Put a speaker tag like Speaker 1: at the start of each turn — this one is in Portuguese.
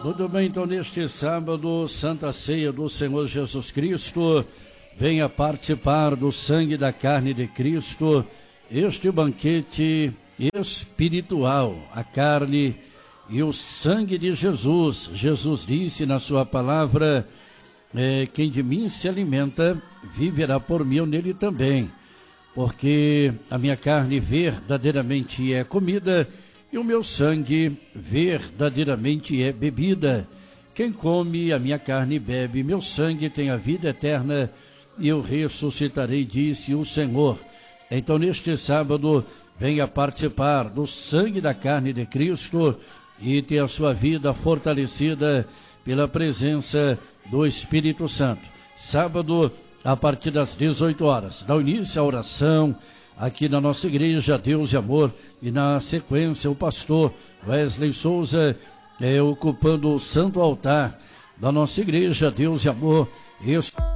Speaker 1: Muito bem, então neste sábado, Santa Ceia do Senhor Jesus Cristo, venha participar do sangue da carne de Cristo, este banquete espiritual, a carne e o sangue de Jesus. Jesus disse na sua palavra, quem de mim se alimenta, viverá por mim, eu nele também, porque a minha carne verdadeiramente é comida, e o meu sangue verdadeiramente é bebida. Quem come a minha carne e bebe meu sangue tem a vida eterna, e eu ressuscitarei, disse o Senhor. Então neste sábado, venha participar do sangue da carne de Cristo e ter a sua vida fortalecida pela presença do Espírito Santo. Sábado, a partir das 18 horas, dá início à oração aqui na nossa igreja Deus e Amor, e na sequência o pastor Wesley Souza ocupando o santo altar da nossa igreja Deus e Amor.